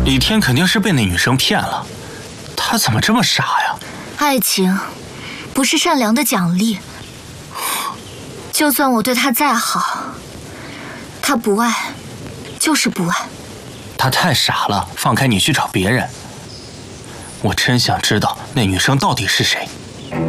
李天肯定是被那女生骗了，他怎么这么傻呀？ 爱情不是善良的奖励，就算我对他再好，他不爱就是不爱。 他太傻了，放开你去找别人。我真想知道那女生到底是谁。